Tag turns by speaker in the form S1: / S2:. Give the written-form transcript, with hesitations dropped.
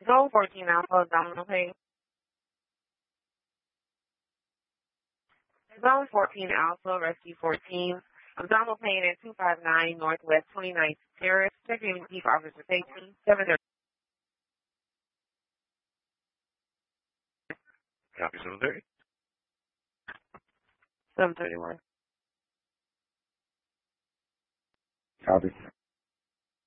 S1: Zone 14 Alpha, abdominal pain. Zone 14 Alpha, Rescue 14. Abdominal pain at 259 Northwest 29th Terrace. Checking Chief Officer Safety, 730.
S2: Copy 730.
S1: 731.
S3: Copy.